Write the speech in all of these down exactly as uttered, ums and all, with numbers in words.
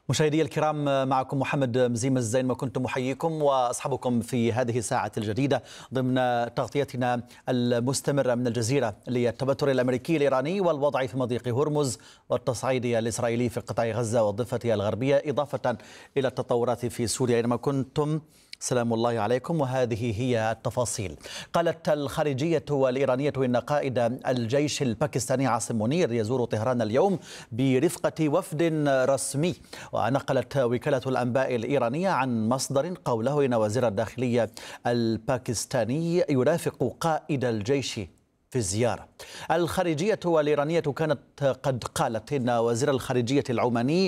مشاهدي الكرام، معكم محمد مزيم الزين ما كنتم محييكم وأصحابكم في هذه الساعة الجديدة ضمن تغطيتنا المستمرة من الجزيرة للتبتر الأمريكي الإيراني والوضع في مضيق هرمز والتصعيد الإسرائيلي في قطاع غزة والضفة الغربية، إضافة إلى التطورات في سوريا. أينما كنتم سلام الله عليكم، وهذه هي التفاصيل. قالت الخارجية الإيرانية إن قائد الجيش الباكستاني عاصم منير يزور طهران اليوم برفقة وفد رسمي. ونقلت وكالة الأنباء الإيرانية عن مصدر قوله إن وزير الداخلية الباكستاني يرافق قائد الجيش في الزيارة. الخارجية الإيرانية كانت قد قالت إن وزير الخارجية العماني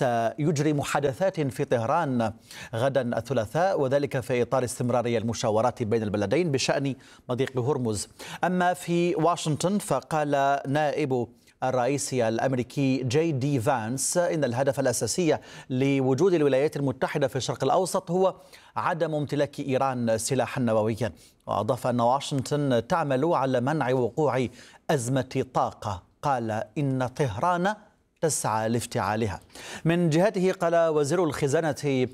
سيجري محادثات في طهران غدا الثلاثاء، وذلك في إطار استمرار المشاورات بين البلدين بشأن مضيق هرمز. أما في واشنطن فقال نائب الرئيس الأمريكي جي دي فانس إن الهدف الأساسي لوجود الولايات المتحدة في الشرق الأوسط هو عدم امتلاك إيران سلاحا نوويا. وأضاف أن واشنطن تعمل على منع وقوع أزمة طاقة. قال إن طهران تسعى لافتعالها. من جهته قال وزير الخزانة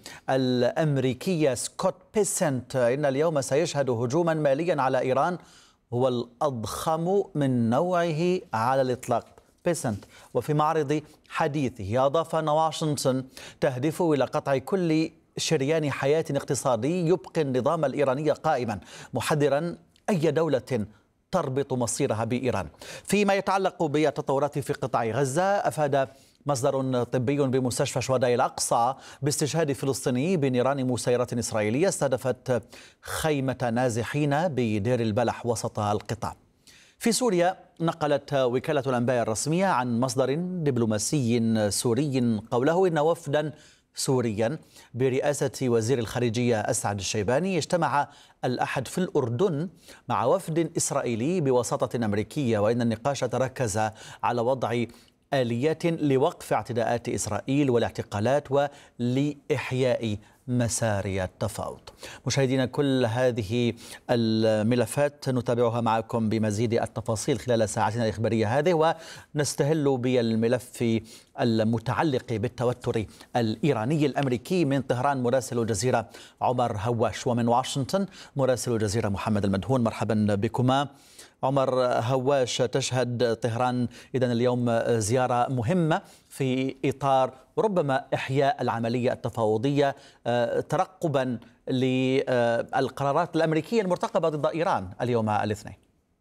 الأمريكية سكوت بيسنت إن اليوم سيشهد هجوما ماليا على إيران هو الأضخم من نوعه على الإطلاق. بيسنت وفي معرض حديثه أضاف أن واشنطن تهدف إلى قطع كل شريان حياة اقتصادي يبقي النظام الإيراني قائما، محذرا أي دولة تربط مصيرها بإيران. فيما يتعلق بالتطورات في قطاع غزة، أفاد مصدر طبي بمستشفى شهداء الأقصى باستشهاد فلسطيني بنيران مسيرة إسرائيلية استهدفت خيمة نازحين بدير البلح وسط القطاع. في سوريا نقلت وكالة الأنباء الرسمية عن مصدر دبلوماسي سوري قوله إن وفدا سوريا برئاسة وزير الخارجية أسعد الشيباني اجتمع الأحد في الأردن مع وفد إسرائيلي بوساطة أمريكية، وإن النقاش تركز على وضع آليات لوقف اعتداءات إسرائيل والاعتقالات ولإحياء مسار التفاوض. مشاهدينا، كل هذه الملفات نتابعها معكم بمزيد التفاصيل خلال ساعتنا الإخبارية هذه، ونستهل بالملف المتعلق بالتوتر الإيراني الأمريكي. من طهران مراسل الجزيرة عمر هواش، ومن واشنطن مراسل الجزيرة محمد المدهون. مرحبا بكما. عمر هواش، تشهد طهران إذن اليوم زيارة مهمة في إطار ربما إحياء العملية التفاوضية ترقبا للقرارات الأمريكية المرتقبة ضد إيران اليوم الاثنين.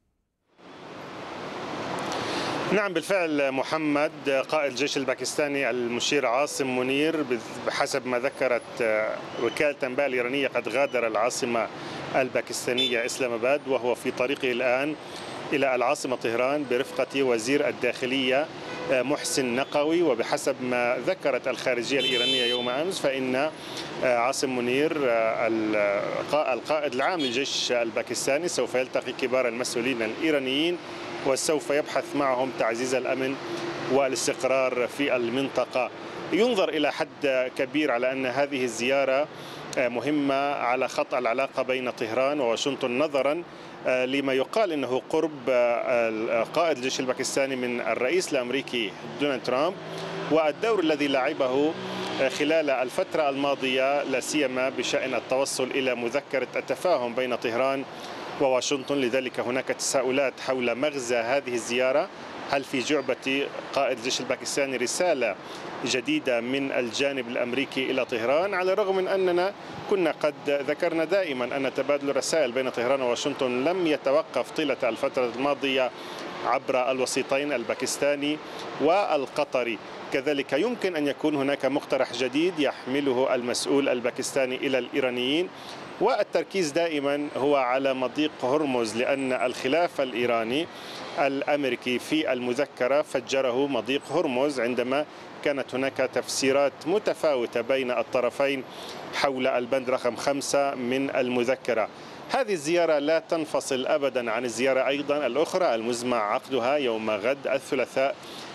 نعم بالفعل محمد، قائد الجيش الباكستاني المشير عاصم منير بحسب ما ذكرت وكالة الأنباء الإيرانية قد غادر العاصمة الباكستانية إسلام آباد، وهو في طريقه الآن إلى العاصمة طهران برفقة وزير الداخلية محسن نقوي. وبحسب ما ذكرت الخارجية الإيرانية يوم أمس فإن عاصم منير القائد العام للجيش الباكستاني سوف يلتقي كبار المسؤولين الإيرانيين وسوف يبحث معهم تعزيز الأمن والاستقرار في المنطقة. ينظر إلى حد كبير على أن هذه الزيارة مهمة على خط العلاقة بين طهران وواشنطن، نظرا لما يقال أنه قرب قائد الجيش الباكستاني من الرئيس الأمريكي دونالد ترامب والدور الذي لعبه خلال الفترة الماضية، لا سيما بشأن التوصل إلى مذكرة التفاهم بين طهران وواشنطن. لذلك هناك تساؤلات حول مغزى هذه الزيارة. هل في جعبة قائد الجيش الباكستاني رسالة جديدة من الجانب الأمريكي إلى طهران، على الرغم من أننا كنا قد ذكرنا دائما أن تبادل الرسائل بين طهران وواشنطن لم يتوقف طيلة الفترة الماضية عبر الوسيطين الباكستاني والقطري. كذلك يمكن أن يكون هناك مقترح جديد يحمله المسؤول الباكستاني إلى الإيرانيين، والتركيز دائما هو على مضيق هرمز، لأن الخلاف الإيراني الأمريكي في المذكرة فجره مضيق هرمز عندما كانت هناك تفسيرات متفاوتة بين الطرفين حول البند رقم خمسة من المذكرة. هذه الزيارة لا تنفصل أبدا عن الزيارة أيضا الأخرى المزمع عقدها يوم غد الثلاثاء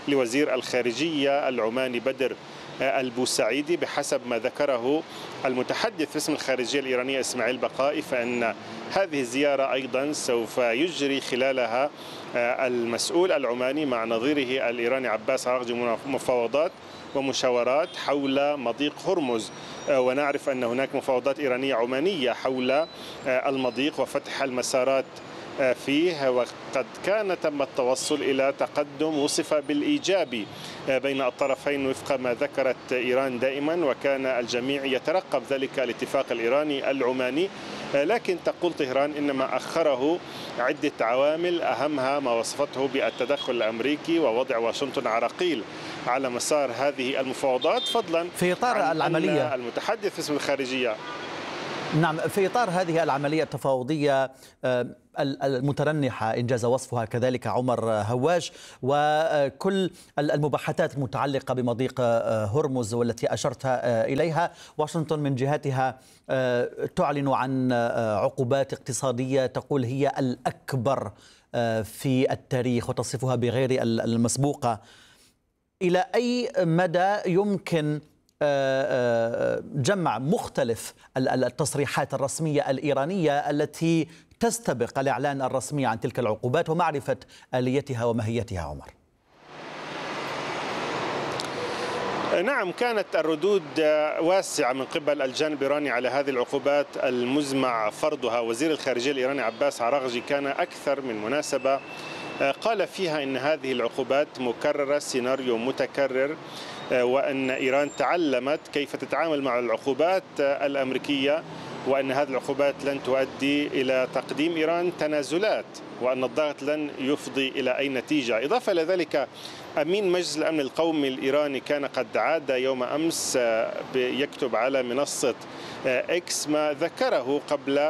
لوزير الخارجية العماني بدر البوسعيدي. بحسب ما ذكره المتحدث باسم الخارجية الإيرانية إسماعيل بقائي، فإن هذه الزيارة أيضا سوف يجري خلالها المسؤول العماني مع نظيره الإيراني عباس عراقجي مفاوضات ومشاورات حول مضيق هرمز، ونعرف أن هناك مفاوضات إيرانية عمانية حول المضيق وفتح المسارات فيه، وقد كان تم التوصل إلى تقدم وصف بالإيجابي بين الطرفين وفق ما ذكرت إيران دائما، وكان الجميع يترقب ذلك الاتفاق الإيراني العماني. لكن تقول طهران إنما أخره عدة عوامل، أهمها ما وصفته بالتدخل الأمريكي ووضع واشنطن عراقيل على مسار هذه المفاوضات، فضلا في إطار عن العملية أن المتحدث باسم الخارجية. نعم، في إطار هذه العملية التفاوضية المترنحة إنجاز وصفها كذلك عمر هواش، وكل المباحثات المتعلقة بمضيق هرمز والتي أشرت إليها، واشنطن من جهتها تعلن عن عقوبات اقتصادية تقول هي الأكبر في التاريخ وتصفها بغير المسبوقة. إلى أي مدى يمكن جمع مختلف التصريحات الرسمية الإيرانية التي تستبق الإعلان الرسمي عن تلك العقوبات ومعرفة آليتها وماهيتها عمر؟ نعم، كانت الردود واسعة من قبل الجانب الإيراني على هذه العقوبات المزمع فرضها. وزير الخارجية الإيراني عباس عراقجي كان أكثر من مناسبة قال فيها إن هذه العقوبات مكررة، سيناريو متكرر، وأن إيران تعلمت كيف تتعامل مع العقوبات الأمريكية، وأن هذه العقوبات لن تؤدي إلى تقديم إيران تنازلات، وأن الضغط لن يفضي إلى أي نتيجة. إضافة إلى ذلك، أمين مجلس الأمن القومي الإيراني كان قد عاد يوم أمس يكتب على منصة إكس ما ذكره قبل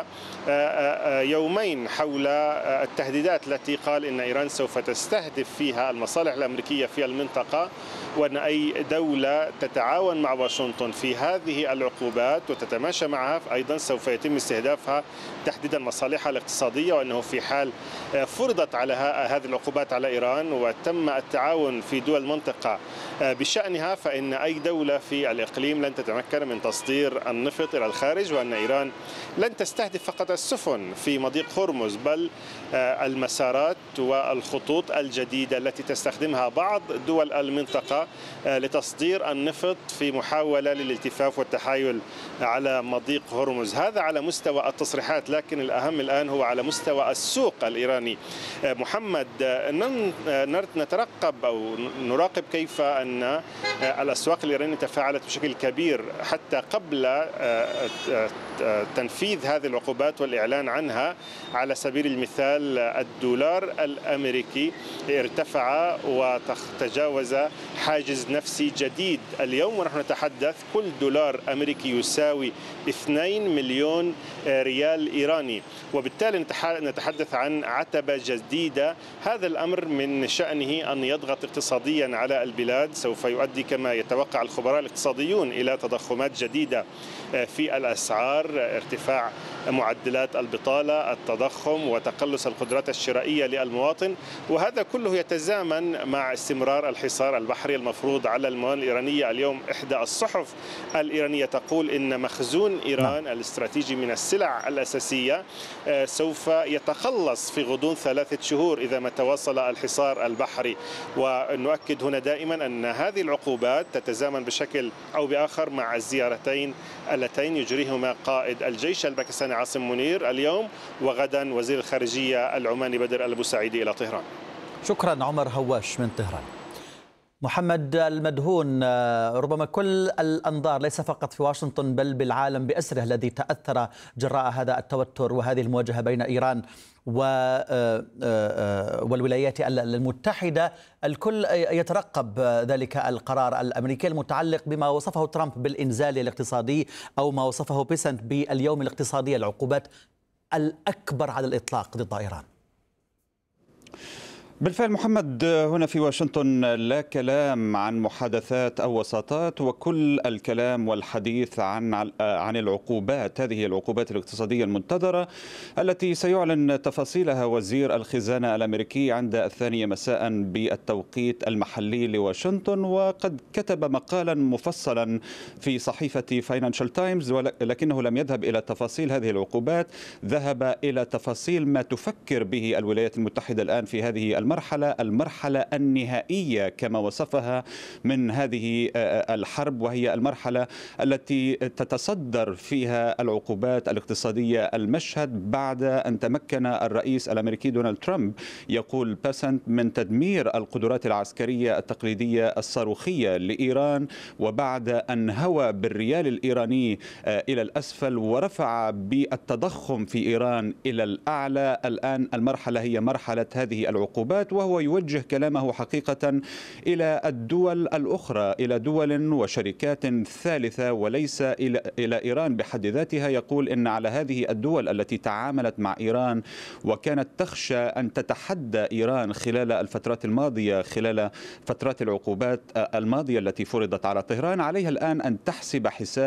يومين حول التهديدات التي قال إن إيران سوف تستهدف فيها المصالح الأمريكية في المنطقة، وأن أي دولة تتعاون مع واشنطن في هذه العقوبات وتتماشى معها أيضا سوف يتم استهدافها تحديدا مصالحها الاقتصادية، وأنه في حال فرضت على هذه العقوبات على إيران وتم التعاون في دول المنطقة بشأنها، فإن أي دولة في الإقليم لن تتمكن من تصدير النفط إلى الخارج، وأن إيران لن تستهدف فقط السفن في مضيق هرمز بل المسارات والخطوط الجديدة التي تستخدمها بعض دول المنطقة لتصدير النفط في محاولة للالتفاف والتحايل على مضيق هرمز. هذا على مستوى التصريحات، لكن الأهم الآن هو على مستوى السوق الإيراني. محمد، نترقب أو نراقب كيف أن الأسواق الإيرانية تفاعلت بشكل كبير حتى قبل تنفيذ هذه العقوبات والإعلان عنها. على سبيل المثال الدولار الأمريكي ارتفع وتجاوز حاجز نفسي جديد. اليوم ونحن نتحدث كل دولار أمريكي يساوي اثنين مليون ريال إيراني، وبالتالي نتحدث عن عتبة جديدة. هذا الأمر من شأنه أن يضغط اقتصاديا على البلاد، سوف يؤدي كما يتوقع الخبراء الاقتصاديون إلى تضخمات جديدة في الأسعار، ارتفاع معدلات البطالة، التضخم وتقلص القدرات الشرائية للمواطن، وهذا كله يتزامن مع استمرار الحصار البحري المفروض على الموانئ الإيرانية. اليوم إحدى الصحف الإيرانية تقول إن مخزون إيران الاستراتيجي من السلع الأساسية سوف يتخلص في غضون ثلاثة شهور إذا ما تواصل الحصار البحري. ونؤكد هنا دائما أن هذه العقوبات تتزامن بشكل أو بآخر مع الزيارتين اللتين يجريهما قائد الجيش الباكستاني عاصم منير اليوم، وغدا وزير الخارجية العماني بدر البوسعيدي إلى طهران. شكرا عمر هواش من طهران. محمد المدهون، ربما كل الأنظار ليس فقط في واشنطن بل بالعالم بأسره الذي تأثر جراء هذا التوتر وهذه المواجهة بين إيران والولايات المتحدة، الكل يترقب ذلك القرار الأمريكي المتعلق بما وصفه ترامب بالإنزال الاقتصادي أو ما وصفه بيسنت باليوم الاقتصادي، العقوبات الأكبر على الإطلاق ضد إيران. بالفعل محمد، هنا في واشنطن لا كلام عن محادثات أو وساطات، وكل الكلام والحديث عن عن العقوبات، هذه العقوبات الاقتصادية المنتظرة التي سيعلن تفاصيلها وزير الخزانة الأمريكي عند الثانية مساء بالتوقيت المحلي لواشنطن. وقد كتب مقالا مفصلا في صحيفة فاينانشال تايمز، ولكنه لم يذهب إلى تفاصيل هذه العقوبات، ذهب إلى تفاصيل ما تفكر به الولايات المتحدة الآن في هذه المرحلة المرحلة النهائية كما وصفها من هذه الحرب، وهي المرحلة التي تتصدر فيها العقوبات الاقتصادية المشهد بعد أن تمكن الرئيس الأمريكي دونالد ترامب يقول باسنت من تدمير القدرات العسكرية التقليدية الصاروخية لإيران، وبعد أن هوى بالريال الإيراني إلى الأسفل ورفع بالتضخم في إيران إلى الأعلى. الآن المرحلة هي مرحلة هذه العقوبات، وهو يوجه كلامه حقيقة إلى الدول الأخرى، إلى دول وشركات ثالثة وليس إلى إلى إيران بحد ذاتها. يقول إن على هذه الدول التي تعاملت مع إيران وكانت تخشى أن تتحدى إيران خلال الفترات الماضية، خلال فترات العقوبات الماضية التي فرضت على طهران، عليها الآن أن تحسب حساب